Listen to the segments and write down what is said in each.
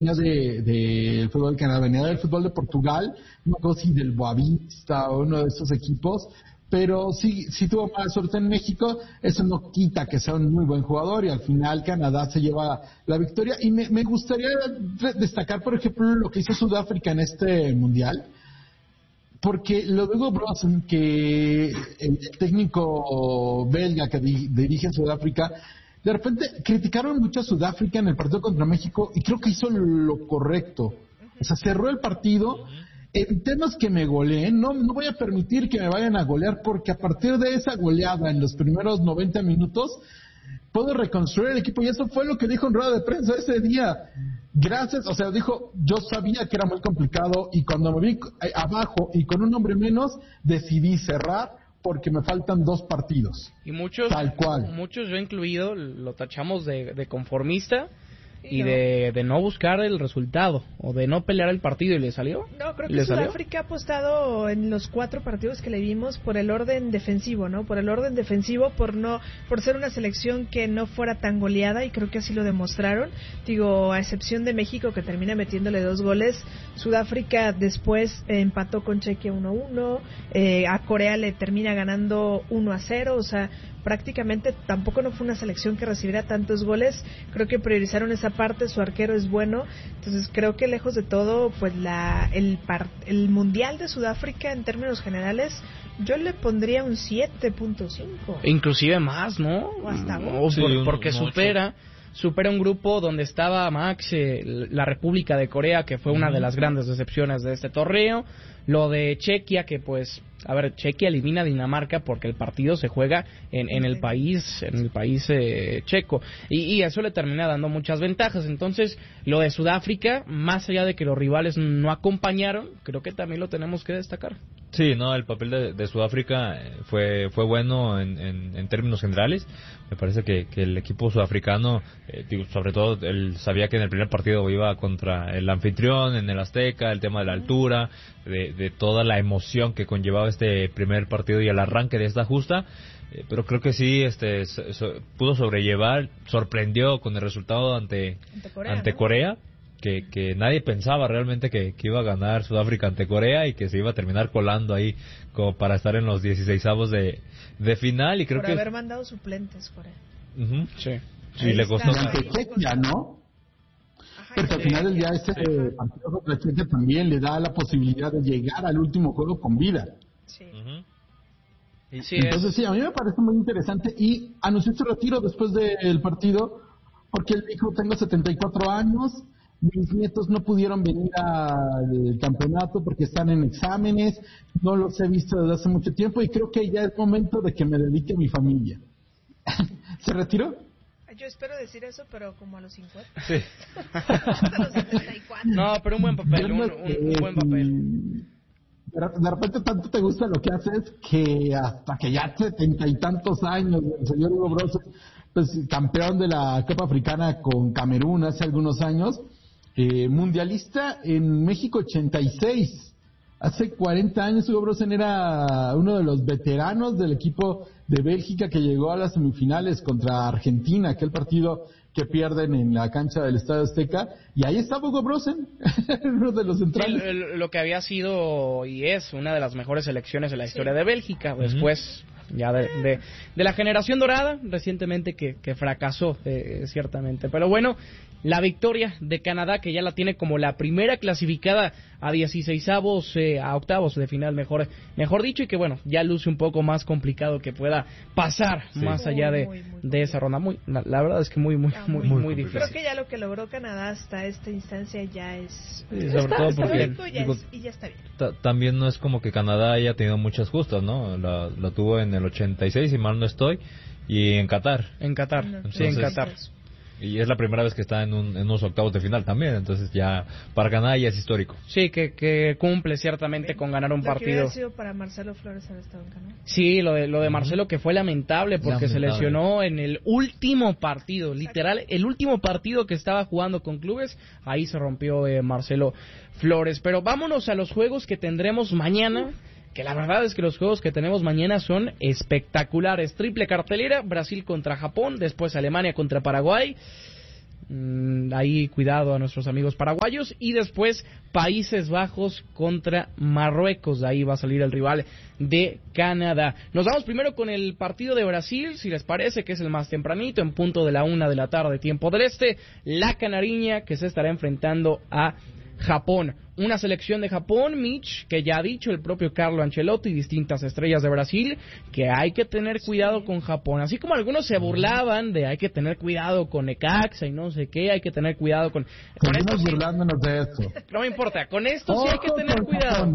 del fútbol de Canadá, venía del fútbol de Portugal, no sé si del Boavista o uno de esos equipos, pero sí tuvo mala suerte en México. Eso no quita que sea un muy buen jugador, y al final Canadá se lleva la victoria. Y me gustaría destacar, por ejemplo, lo que hizo Sudáfrica en este mundial, porque lo de Hugo Brozen, que el técnico belga que dirige Sudáfrica, de repente criticaron mucho a Sudáfrica en el partido contra México, y creo que hizo lo correcto. O sea, cerró el partido. En temas que me goleen, no voy a permitir que me vayan a golear, porque a partir de esa goleada en los primeros 90 minutos puedo reconstruir el equipo, y eso fue lo que dijo en rueda de prensa ese día. Gracias, o sea, dijo, yo sabía que era muy complicado, y cuando me vi abajo y con un hombre menos, decidí cerrar porque me faltan 2 partidos. Y muchos, tal cual. Muchos, yo incluido, lo tachamos de conformista y de no buscar el resultado o de no pelear el partido, y le salió. No, creo que Sudáfrica ha apostado en los 4 partidos que le vimos por el orden defensivo, ¿no? Por el orden defensivo, por ser una selección que no fuera tan goleada, y creo que así lo demostraron. Digo, a excepción de México, que termina metiéndole 2 goles, Sudáfrica después empató con Chequia 1-1, a Corea le termina ganando 1-0, o sea, prácticamente tampoco no fue una selección que recibiera tantos goles. Creo que priorizaron esa parte, su arquero es bueno, entonces creo que lejos de todo, pues el mundial de Sudáfrica en términos generales, yo le pondría un 7.5. Inclusive más, ¿no? O hasta porque supera un grupo donde estaba Max, la República de Corea, que fue una de las grandes decepciones de este torneo, lo de Chequia, que pues, a ver, Chequia elimina a Dinamarca porque el partido se juega en el país checo, y eso le termina dando muchas ventajas. Entonces, lo de Sudáfrica, más allá de que los rivales no acompañaron, creo que también lo tenemos que destacar. Sí, no, el papel de Sudáfrica fue bueno en términos generales. Me parece que el equipo sudafricano, sobre todo, él sabía que en el primer partido iba contra el anfitrión en el Azteca, el tema de la altura, de toda la emoción que conllevaba este primer partido y el arranque de esta justa, pero creo que sí pudo sobrellevar, sorprendió con el resultado ante Corea, que nadie pensaba realmente que iba a ganar Sudáfrica ante Corea, y que se iba a terminar colando ahí como para estar en los 16avos de final. Y creo por haber mandado suplentes, Corea. Uh-huh. Sí. Y le costó Chequia, ¿no? Pero al final del día ese partido contra Chequia también le da la posibilidad de llegar al último juego con vida. Sí. Uh-huh. Entonces sí, a mí me parece muy interesante, y anunció su retiro después del partido, porque él dijo, tengo 74 años, mis nietos no pudieron venir al campeonato porque están en exámenes, no los he visto desde hace mucho tiempo, y creo que ya es momento de que me dedique a mi familia. ¿Se retiró? Yo espero decir eso, pero como a los 50. Sí. A los 74. No, pero un buen papel, un buen papel. De repente tanto te gusta lo que haces que hasta que ya 70 y tantos años, el señor Hugo Brozen, pues campeón de la Copa Africana con Camerún hace algunos años, mundialista en México 86. Hace 40 años Hugo Brozen era uno de los veteranos del equipo de Bélgica que llegó a las semifinales contra Argentina, aquel partido que pierden en la cancha del Estadio Azteca, y ahí estaba Hugo Brozen, uno de los centrales. Sí, lo que había sido y es una de las mejores selecciones de la historia de Bélgica, después ya de la generación dorada, recientemente que fracasó, ciertamente. Pero bueno, la victoria de Canadá, que ya la tiene como la primera clasificada a 16avos, a octavos de final, mejor dicho, y que bueno, ya luce un poco más complicado que pueda pasar más allá de esa ronda. La verdad es que muy difícil. Creo que ya lo que logró Canadá hasta esta instancia ya es sobre todo porque y ya está bien. También no es como que Canadá haya tenido muchas justas, ¿no? La tuvo en el 86, si mal no estoy, y en Qatar. Entonces, sí, en Qatar. Y es la primera vez que está en unos octavos de final también, entonces ya para Canadá ya es histórico. Sí, que cumple ciertamente con ganar un partido. Lo que hubiera sido para Marcelo Flores haber estado en Canadá. Sí, lo de Marcelo, que fue lamentable porque se lesionó en el último partido, literal, el último partido que estaba jugando con clubes, ahí se rompió Marcelo Flores. Pero vámonos a los juegos que tendremos mañana, que la verdad es que los juegos que tenemos mañana son espectaculares. Triple cartelera, Brasil contra Japón, después Alemania contra Paraguay. Ahí cuidado a nuestros amigos paraguayos. Y después Países Bajos contra Marruecos. De ahí va a salir el rival de Canadá. Nos vamos primero con el partido de Brasil, si les parece, que es el más tempranito, en punto de la 1 de la tarde, tiempo del este. La canariña que se estará enfrentando a Japón. Una selección de Japón, Mitch, que ya ha dicho el propio Carlo Ancelotti y distintas estrellas de Brasil, que hay que tener cuidado con Japón. Así como algunos se burlaban de hay que tener cuidado con Necaxa y no sé qué, hay que tener cuidado con esto burlándonos de esto. No me importa, con esto sí hay que tener cuidado.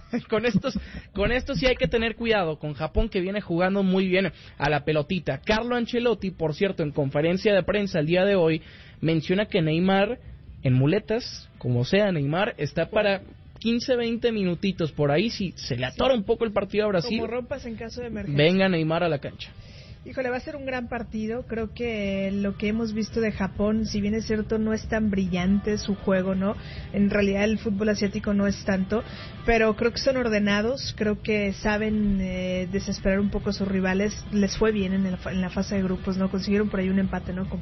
Con esto sí hay que tener cuidado, con Japón, que viene jugando muy bien a la pelotita. Carlo Ancelotti, por cierto, en conferencia de prensa el día de hoy, menciona que Neymar, en muletas, como sea, Neymar está para 15, 20 minutitos por ahí. Si se le atora un poco el partido a Brasil, como rompas en caso de emergencia, venga Neymar a la cancha. Híjole, va a ser un gran partido. Creo que lo que hemos visto de Japón, si bien es cierto, no es tan brillante su juego, ¿no? En realidad el fútbol asiático no es tanto, pero creo que son ordenados, creo que saben desesperar un poco a sus rivales. Les fue bien en la fase de grupos, ¿no? Consiguieron por ahí un empate, ¿no? Con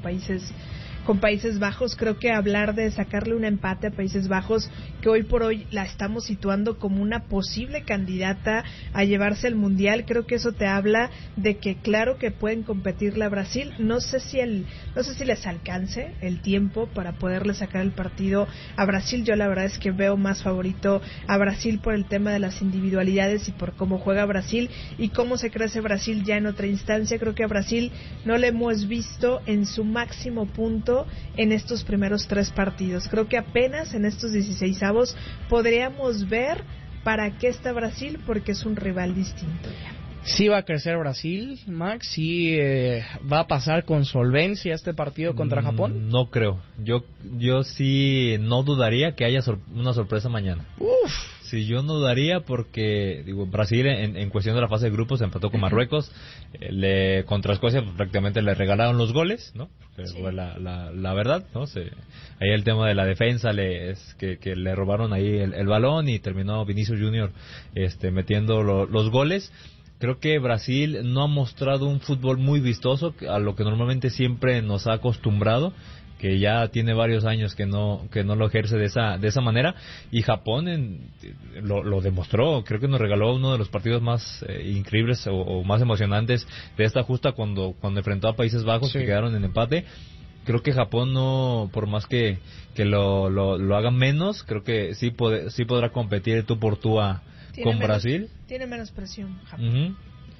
Países Bajos. Creo que hablar de sacarle un empate a Países Bajos, que hoy por hoy la estamos situando como una posible candidata a llevarse el Mundial, creo que eso te habla de que claro que pueden competirle a Brasil. No sé si les alcance el tiempo para poderle sacar el partido a Brasil. Yo la verdad es que veo más favorito a Brasil por el tema de las individualidades y por cómo juega Brasil y cómo se crece Brasil ya en otra instancia. Creo que a Brasil no le hemos visto en su máximo punto en estos primeros 3 partidos. Creo que apenas en estos 16avos podríamos ver para qué está Brasil, porque es un rival distinto. Sí va a crecer Brasil, Max, sí va a pasar con solvencia este partido contra Japón. No creo. Yo sí no dudaría que haya una sorpresa mañana. Sí, yo no dudaría porque Brasil en cuestión de la fase de grupos se empató con Marruecos, contra Escocia pues, prácticamente le regalaron los goles, ¿no? Sí. Fue la verdad, ¿no? Ahí el tema de la defensa que le robaron ahí el balón y terminó Vinicius Junior metiendo los goles. Creo que Brasil no ha mostrado un fútbol muy vistoso a lo que normalmente siempre nos ha acostumbrado, que ya tiene varios años que no lo ejerce de esa manera, y Japón lo demostró. Creo que nos regaló uno de los partidos más increíbles o más emocionantes de esta justa cuando enfrentó a Países Bajos, sí, que quedaron en empate. Creo que Japón no, por más que lo haga menos, creo que sí podrá competir tú por tú con Brasil. Tiene menos presión Japón.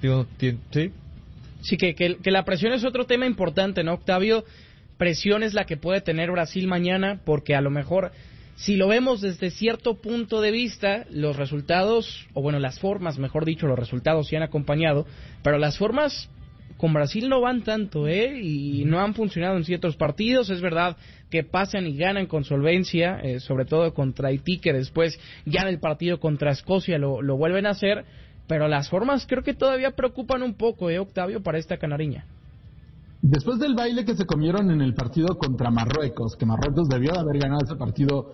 Sí. Sí, que la presión es otro tema importante, ¿no, Octavio? Presión es la que puede tener Brasil mañana, porque a lo mejor, si lo vemos desde cierto punto de vista, los resultados, o bueno, las formas, mejor dicho, los resultados sí han acompañado, pero las formas con Brasil no van tanto, y no han funcionado en ciertos partidos. Es verdad que pasan y ganan con solvencia, sobre todo contra Haití, que después ya en el partido contra Escocia lo vuelven a hacer, pero las formas creo que todavía preocupan un poco, Octavio, para esta canariña. Después del baile que se comieron en el partido contra Marruecos, que Marruecos debió de haber ganado ese partido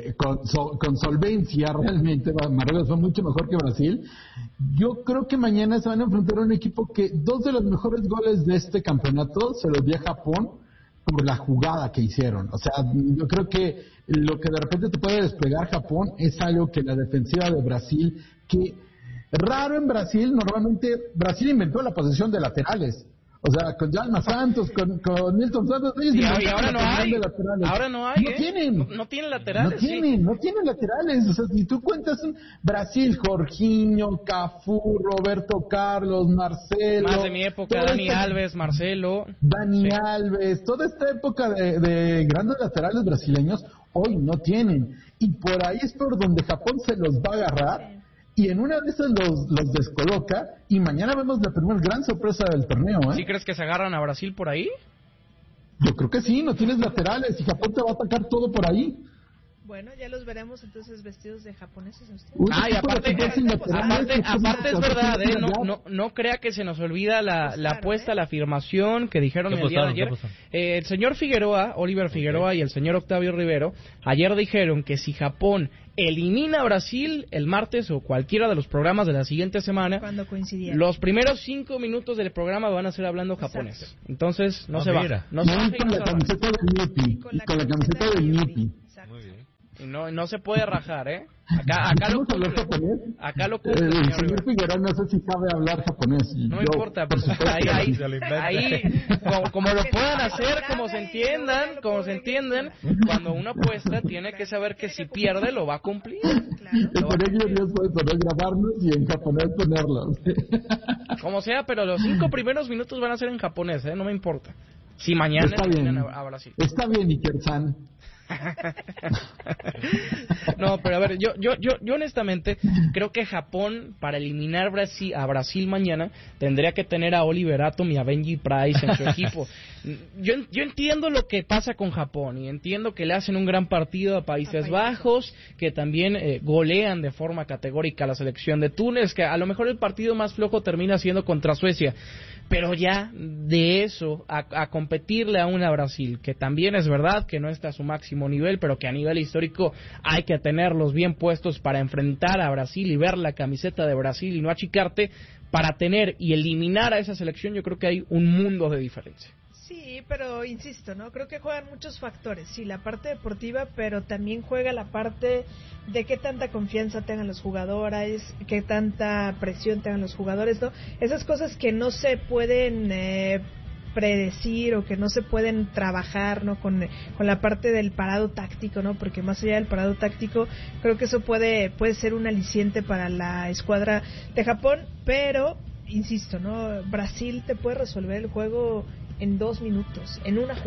con solvencia, realmente Marruecos fue mucho mejor que Brasil. Yo creo que mañana se van a enfrentar a un equipo que 2 de los mejores goles de este campeonato se los dio a Japón por la jugada que hicieron. O sea, yo creo que lo que de repente te puede desplegar Japón es algo que la defensiva de Brasil, que raro en Brasil, normalmente Brasil inventó la posesión de laterales. O sea, con Jalma Santos, con Nilton Santos, y ahora no hay. Ahora no hay. No tienen laterales. No tienen laterales. O sea, si tú cuentas Brasil, Jorginho, Cafú, Roberto Carlos, Marcelo. Más de mi época, Dani Alves, Marcelo. Alves, toda esta época de grandes laterales brasileños, hoy no tienen. Y por ahí es por donde Japón se los va a agarrar. Y en una de esas los descoloca, y mañana vemos la primera gran sorpresa del torneo, ¿Sí crees que se agarran a Brasil por ahí? Yo creo que sí, no tienes laterales, y Japón te va a atacar todo por ahí. Bueno, ya los veremos entonces vestidos de japoneses. Y aparte es verdad, no crea que se nos olvida la apuesta, la afirmación que dijeron el día de ayer. El señor Figueroa, Oliver Figueroa y el señor Octavio Rivero, ayer dijeron que si Japón elimina a Brasil el martes o cualquiera de los programas de la siguiente semana, los primeros 5 minutos del programa van a ser hablando japonés. Entonces, no se va. Con la camiseta del Nipi. Muy bien. Y no se puede rajar, ¿eh? Acá lo cumple. Acá lo cumple, el señor Figueroa no sé si sabe hablar japonés. No importa, pues ahí como lo puedan hacer, como se entiendan, cuando uno apuesta tiene que saber que si pierde lo va a cumplir. Por ello Dios puede poder grabarnos y en japonés ponerlos. Como sea, pero los 5 primeros minutos van a ser en japonés, ¿eh? No me importa. Si mañana vienen a Brasil. Está bien, Iker-san. No, pero a ver, yo honestamente creo que Japón, para eliminar a Brasil mañana, tendría que tener a Oliver Atom y a Benji Price en su equipo. Yo entiendo lo que pasa con Japón y entiendo que le hacen un gran partido a Países Bajos, que también golean de forma categórica a la selección de Túnez, que a lo mejor el partido más flojo termina siendo contra Suecia. Pero ya de eso a competirle a una Brasil, que también es verdad que no está a su máximo nivel, pero que a nivel histórico hay que tenerlos bien puestos para enfrentar a Brasil y ver la camiseta de Brasil y no achicarte, para tener y eliminar a esa selección, yo creo que hay un mundo de diferencia. Sí, pero insisto, ¿no? Creo que juegan muchos factores. Sí, la parte deportiva, pero también juega la parte de qué tanta confianza tengan los jugadores, qué tanta presión tengan los jugadores, ¿no? Esas cosas que no se pueden predecir o que no se pueden trabajar, ¿no? Con la parte del parado táctico, ¿no? Porque más allá del parado táctico, creo que eso puede ser un aliciente para la escuadra de Japón, pero insisto, ¿no? Brasil te puede resolver el juego en 2 minutos, en una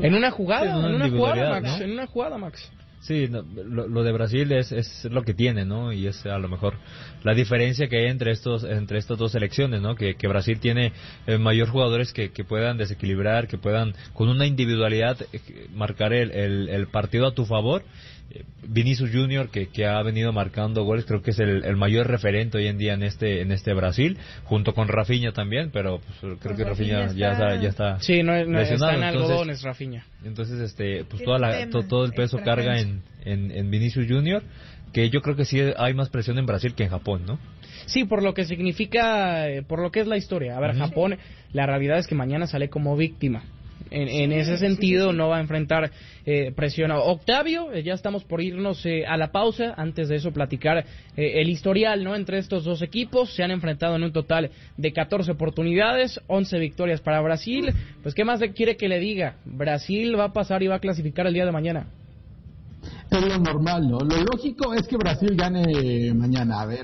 jugada, Max. Sí, lo de Brasil es lo que tiene, ¿no? Y es a lo mejor la diferencia que hay entre estas dos selecciones, ¿no? Que Brasil tiene mayor jugadores que puedan desequilibrar, que puedan con una individualidad marcar el partido a tu favor. Vinicius Junior que ha venido marcando goles, creo que es el mayor referente hoy en día en este Brasil, junto con Rafinha también, pero pues, creo que Rafinha ya está sí, no lesionado. Está en algodones Rafinha. Entonces pues todo el peso carga en Vinicius Junior, que yo creo que sí hay más presión en Brasil que en Japón, ¿no? Sí, por lo que significa, por lo que es la historia. A ver, Japón, la realidad es que mañana sale como víctima. En ese sentido no va a enfrentar presión. Octavio, ya estamos por irnos a la pausa. Antes de eso platicar el historial, ¿no? Entre estos dos equipos se han enfrentado en un total de 14 oportunidades, 11 victorias para Brasil. Pues qué más quiere que le diga. Brasil va a pasar y va a clasificar el día de mañana. Es lo normal, ¿no? Lo lógico es que Brasil gane mañana. A ver,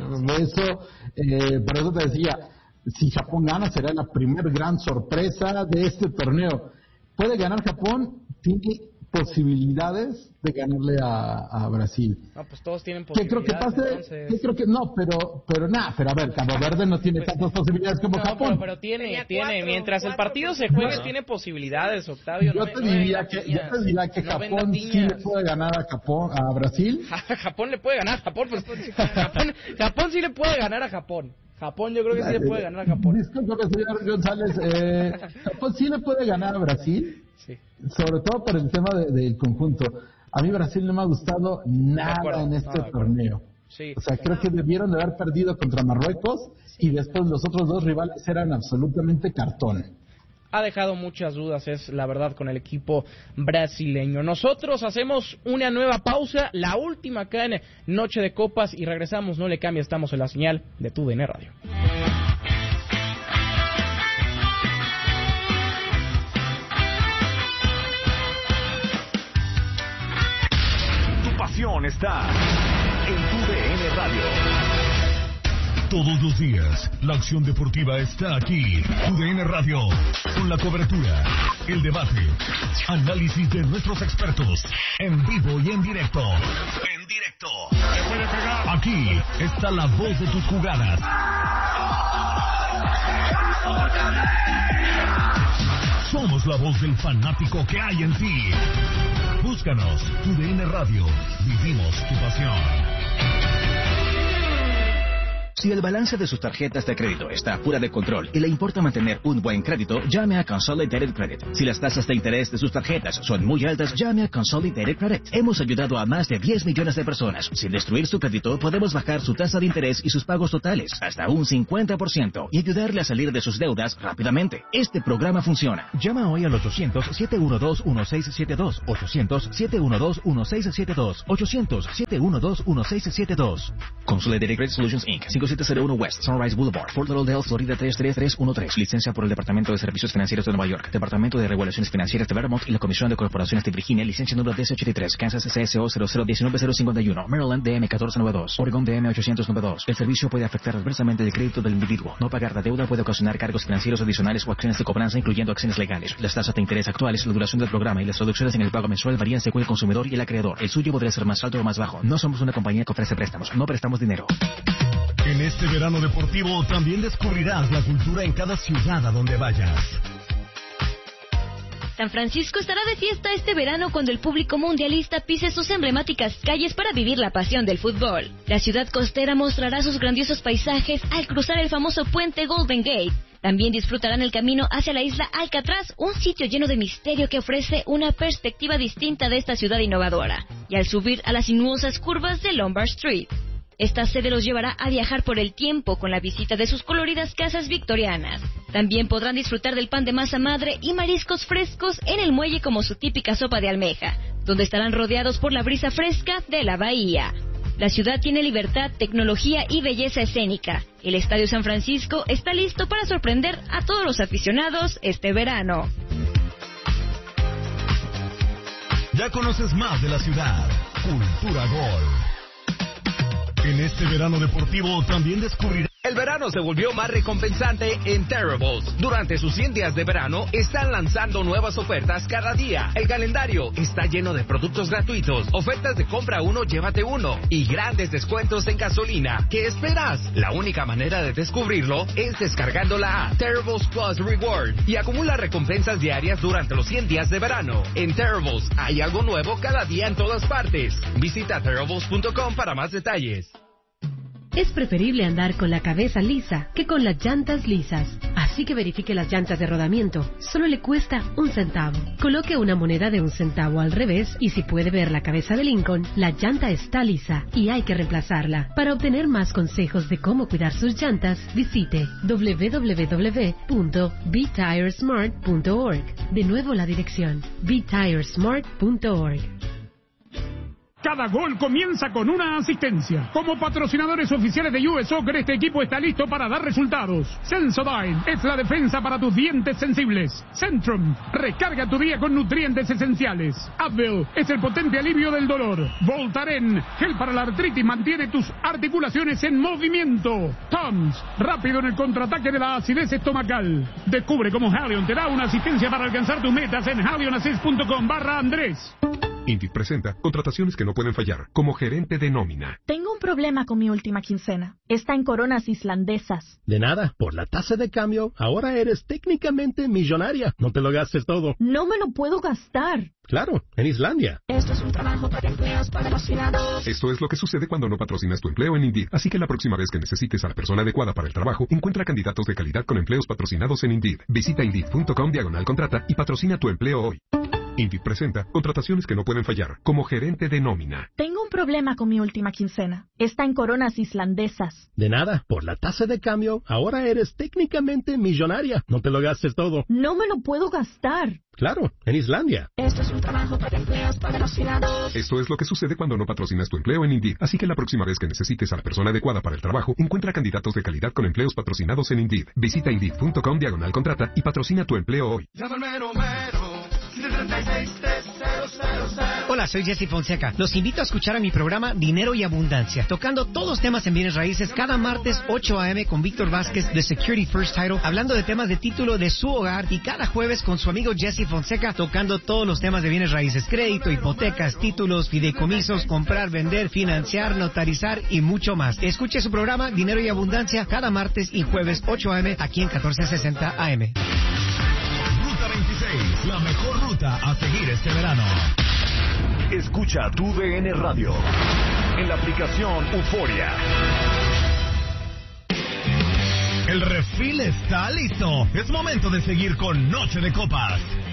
por eso te decía, si Japón gana será la primer gran sorpresa de este torneo. Puede ganar Japón, tiene posibilidades de ganarle a Brasil. No, pues todos tienen posibilidades. ¿Qué creo que pase? Entonces... ¿Qué creo que no? Pero a ver, Cabo Verde no tiene tantas posibilidades como Japón. Pero tiene, mientras el partido se juegue, tiene posibilidades, Octavio. Yo te diría que Japón sí le puede ganar a Brasil. Japón le puede ganar a Japón, pues Japón sí le puede ganar a Japón. Japón yo creo que sí le puede ganar a Japón. Disculpe, señor González. Japón sí le puede ganar a Brasil, sí. Sobre todo por el tema del conjunto. A mí Brasil no me ha gustado nada en este torneo. Sí. O sea, creo que debieron de haber perdido contra Marruecos y después los otros dos rivales eran absolutamente cartón. Ha dejado muchas dudas, es la verdad, con el equipo brasileño. Nosotros hacemos una nueva pausa, la última acá en Noche de Copas, y regresamos. No le cambie, estamos en la señal de TUDN Radio. Tu pasión está en TUDN Radio. Todos los días, la acción deportiva está aquí. TUDN Radio, con la cobertura, el debate, análisis de nuestros expertos, en vivo y en directo. Aquí está la voz de tus jugadas. Somos la voz del fanático que hay en ti. Búscanos, TUDN Radio. Vivimos tu pasión. Si el balance de sus tarjetas de crédito está fuera de control y le importa mantener un buen crédito, llame a Consolidated Credit. Si las tasas de interés de sus tarjetas son muy altas, llame a Consolidated Credit. Hemos ayudado a más de 10 millones de personas. Sin destruir su crédito, podemos bajar su tasa de interés y sus pagos totales hasta un 50% y ayudarle a salir de sus deudas rápidamente. Este programa funciona. Llama hoy al 800-712-1672. 800-712-1672. 800-712-1672. Consolidated Credit Solutions, Inc. 5701 West Sunrise Boulevard, Fort Lauderdale, Florida 33313. Licencia por el Departamento de Servicios Financieros de Nueva York, Departamento de Regulaciones Financieras de Vermont y la Comisión de Corporaciones de Virginia. Licencia número 1083. Kansas CSO 0019051. Maryland DM 1492. Oregon DM 892. El servicio puede afectar adversamente el crédito del individuo. No pagar la deuda puede ocasionar cargos financieros adicionales o acciones de cobranza, incluyendo acciones legales. Las tasas de interés actuales, la duración del programa y las reducciones en el pago mensual varían según el consumidor y el acreedor. El suyo podría ser más alto o más bajo. No somos una compañía que ofrece préstamos. No prestamos dinero. En este verano deportivo también descubrirás la cultura en cada ciudad a donde vayas. San Francisco estará de fiesta este verano cuando el público mundialista pise sus emblemáticas calles para vivir la pasión del fútbol. La ciudad costera mostrará sus grandiosos paisajes al cruzar el famoso puente Golden Gate. También disfrutarán el camino hacia la isla Alcatraz, un sitio lleno de misterio que ofrece una perspectiva distinta de esta ciudad innovadora. Y al subir a las sinuosas curvas de Lombard Street. Esta sede los llevará a viajar por el tiempo con la visita de sus coloridas casas victorianas. También podrán disfrutar del pan de masa madre y mariscos frescos en el muelle como su típica sopa de almeja, donde estarán rodeados por la brisa fresca de la bahía. La ciudad tiene libertad, tecnología y belleza escénica. El Estadio San Francisco está listo para sorprender a todos los aficionados este verano. Ya conoces más de la ciudad. Cultura Gol. En este verano deportivo también descubrirás. El verano se volvió más recompensante en Terribles. Durante sus 100 días de verano están lanzando nuevas ofertas cada día. El calendario está lleno de productos gratuitos, ofertas de compra uno, llévate uno y grandes descuentos en gasolina. ¿Qué esperas? La única manera de descubrirlo es descargando la app Terribles Plus Reward y acumula recompensas diarias durante los 100 días de verano. En Terribles hay algo nuevo cada día en todas partes. Visita Terribles.com para más detalles. Es preferible andar con la cabeza lisa que con las llantas lisas. Así que verifique las llantas de rodamiento. Solo le cuesta 1 centavo. Coloque una moneda de 1 centavo al revés y si puede ver la cabeza de Lincoln, la llanta está lisa y hay que reemplazarla. Para obtener más consejos de cómo cuidar sus llantas, visite www.betiresmart.org. De nuevo la dirección, betiresmart.org. Cada gol comienza con una asistencia. Como patrocinadores oficiales de US Soccer, este equipo está listo para dar resultados. Sensodyne es la defensa para tus dientes sensibles. Centrum, recarga tu día con nutrientes esenciales. Advil es el potente alivio del dolor. Voltaren, gel para la artritis, mantiene tus articulaciones en movimiento. Tums, rápido en el contraataque de la acidez estomacal. Descubre cómo Halion te da una asistencia para alcanzar tus metas en halionassist.com/Andrés. Indeed presenta contrataciones que no pueden fallar, como gerente de nómina. Tengo un problema con mi última quincena. Está en coronas islandesas. De nada, por la tasa de cambio, ahora eres técnicamente millonaria. No te lo gastes todo. No me lo puedo gastar. Claro, en Islandia. Esto es un trabajo para empleados patrocinados. Esto es lo que sucede cuando no patrocinas tu empleo en Indeed. Así que la próxima vez que necesites a la persona adecuada para el trabajo, encuentra candidatos de calidad con empleos patrocinados en Indeed. Visita Indeed.com/contrata y patrocina tu empleo hoy. Indeed presenta contrataciones que no pueden fallar, como gerente de nómina. Tengo un problema con mi última quincena. Está en coronas islandesas. De nada, por la tasa de cambio, ahora eres técnicamente millonaria. No te lo gastes todo. No me lo puedo gastar. Claro, en Islandia. Esto es un trabajo para empleados patrocinados. Esto es lo que sucede cuando no patrocinas tu empleo en Indeed. Así que la próxima vez que necesites a la persona adecuada para el trabajo, encuentra candidatos de calidad con empleos patrocinados en Indeed. Visita Indeed.com/contrata y patrocina tu empleo hoy. Hola, soy Jesse Fonseca. Los invito a escuchar a mi programa Dinero y Abundancia, tocando todos los temas en bienes raíces cada martes 8 a.m. con Víctor Vázquez de Security First Title, hablando de temas de título de su hogar, y cada jueves con su amigo Jesse Fonseca tocando todos los temas de bienes raíces, crédito, hipotecas, títulos, fideicomisos, comprar, vender, financiar, notarizar y mucho más. Escuche su programa Dinero y Abundancia cada martes y jueves 8 a.m. aquí en 1460 AM. Ruta 26, la mejor ruta a seguir este verano. Escucha tu DN Radio en la aplicación Euforia. El refil está listo. Es momento de seguir con Noche de Copas.